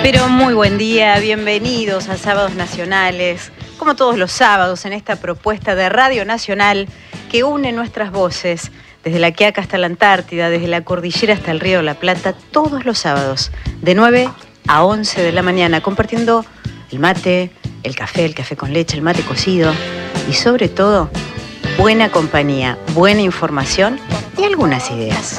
Pero muy buen día, bienvenidos a Sábados Nacionales, como todos los sábados en esta propuesta de Radio Nacional que une nuestras voces, desde la Quiaca hasta la Antártida, desde la cordillera hasta el Río de la Plata, todos los sábados, de 9 a 11 de la mañana, compartiendo el mate con leche, el mate cocido y sobre todo, buena compañía, buena información y algunas ideas.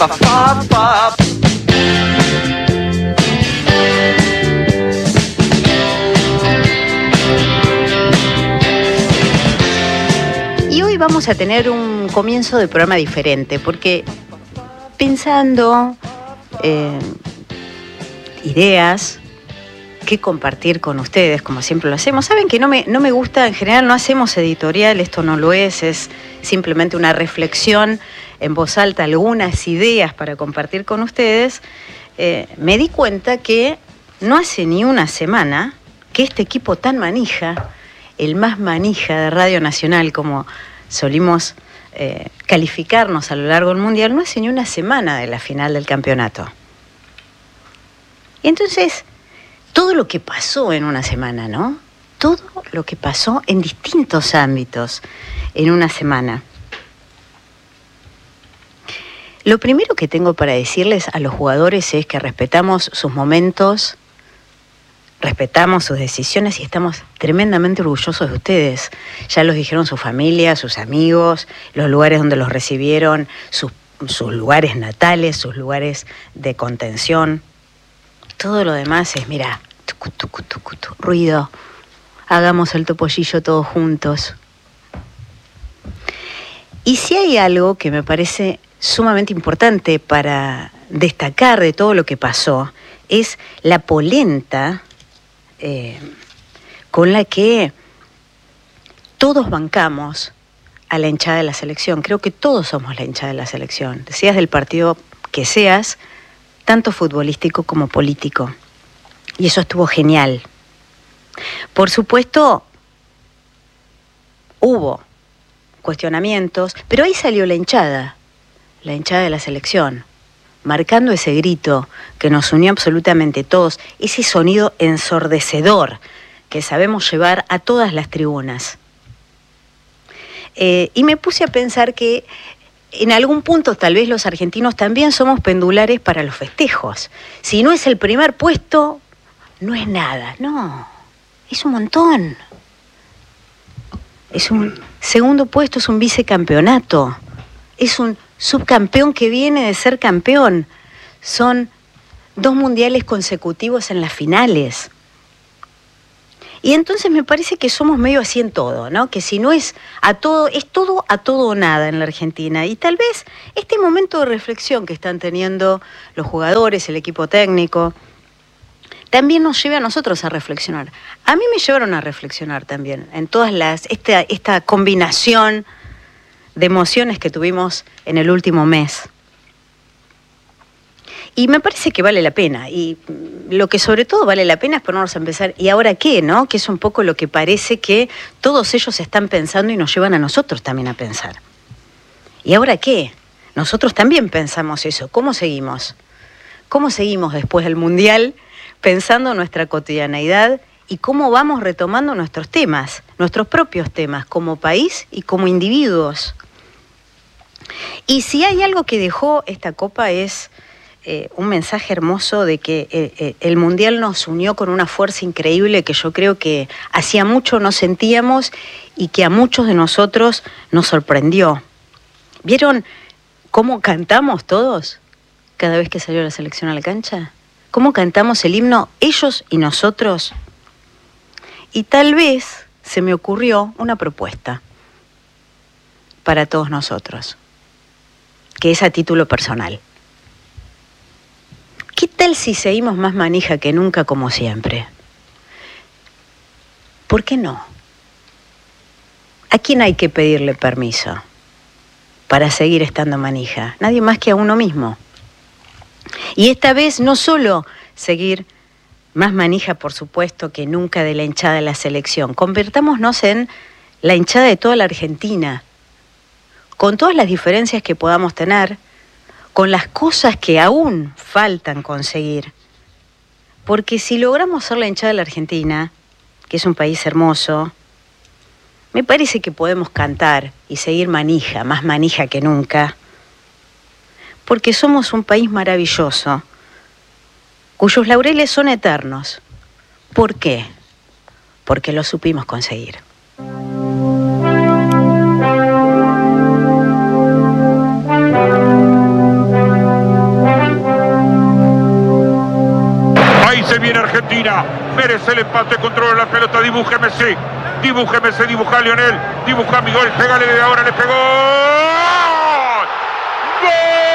Y hoy vamos a tener un comienzo de programa diferente, porque pensando ideas que compartir con ustedes, como siempre lo hacemos. Saben que no me gusta, en general no hacemos editorial, esto no lo es simplemente una reflexión en voz alta, algunas ideas para compartir con ustedes. Me di cuenta que no hace ni una semana que este equipo tan manija, el más manija de Radio Nacional, como solimos calificarnos a lo largo del Mundial, no hace ni una semana de la final del campeonato. Y entonces, todo lo que pasó en una semana, ¿no? Todo lo que pasó en distintos ámbitos en una semana. Lo primero que tengo para decirles a los jugadores es que respetamos sus momentos, respetamos sus decisiones y estamos tremendamente orgullosos de ustedes. Ya los dijeron sus familias, sus amigos, los lugares donde los recibieron, sus lugares natales, sus lugares de contención. Todo lo demás es, mira, ruido. Hagamos el topollillo todos juntos. Y si hay algo que me parece sumamente importante para destacar de todo lo que pasó, es la polenta con la que todos bancamos a la hinchada de la selección. Creo que todos somos la hinchada de la selección, seas del partido que seas, tanto futbolístico como político. Y eso estuvo genial. Por supuesto, hubo cuestionamientos, pero ahí salió la hinchada de la selección, marcando ese grito que nos unió absolutamente todos, ese sonido ensordecedor que sabemos llevar a todas las tribunas. Y me puse a pensar que en algún punto tal vez los argentinos también somos pendulares para los festejos. Si no es el primer puesto, no es nada, no, es un montón. Es un segundo puesto, es un vicecampeonato, es un subcampeón que viene de ser campeón. Son 2 mundiales consecutivos en las finales. Y entonces me parece que somos medio así en todo, ¿no? Que si no es a todo, es todo a todo o nada en la Argentina. Y tal vez este momento de reflexión que están teniendo los jugadores, el equipo técnico, también nos lleve a nosotros a reflexionar. A mí me llevaron a reflexionar también en todas esta combinación de emociones que tuvimos en el último mes. Y me parece que vale la pena, y lo que sobre todo vale la pena es ponernos a pensar, ¿y ahora qué, no? Que es un poco lo que parece que todos ellos están pensando y nos llevan a nosotros también a pensar. ¿Y ahora qué? Nosotros también pensamos eso. ¿Cómo seguimos? ¿Cómo seguimos después del Mundial pensando en nuestra cotidianeidad y cómo vamos retomando nuestros temas, nuestros propios temas, como país y como individuos? Y si hay algo que dejó esta Copa es un mensaje hermoso de que el Mundial nos unió con una fuerza increíble que yo creo que hacía mucho no sentíamos y que a muchos de nosotros nos sorprendió. ¿Vieron cómo cantamos todos cada vez que salió la selección a la cancha? ¿Cómo cantamos el himno ellos y nosotros? Y tal vez se me ocurrió una propuesta para todos nosotros, que es a título personal. ¿Qué tal si seguimos más manija que nunca como siempre? ¿Por qué no? ¿A quién hay que pedirle permiso para seguir estando manija? Nadie más que a uno mismo. Y esta vez no solo seguir más manija, por supuesto, que nunca de la hinchada de la selección. Convertámonos en la hinchada de toda la Argentina, con todas las diferencias que podamos tener, con las cosas que aún faltan conseguir, Porque si logramos ser la hinchada de la Argentina, que es un país hermoso, me parece que podemos cantar y seguir manija, más manija que nunca, porque somos un país maravilloso, cuyos laureles son eternos. ¿Por qué? Porque lo supimos conseguir. Ahí se viene Argentina, merece el empate, controla la pelota, dibuja Messi, dibuja a Lionel, dibuja mi gol, pégale de ahora, le pegó. ¡Gol!